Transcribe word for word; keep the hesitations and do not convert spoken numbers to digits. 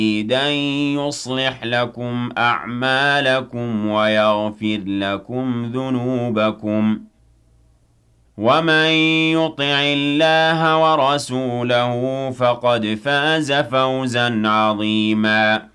يُرِيدَ أَن يُصْلِحَ لَكُمْ أَعْمَالَكُمْ وَيَغْفِرْ لَكُمْ ذُنُوبَكُمْ ۗ وَمَن يُطِعِ اللَّهَ وَرَسُولَهُ فَقَدْ فَازَ فَوْزًا عَظِيمًا.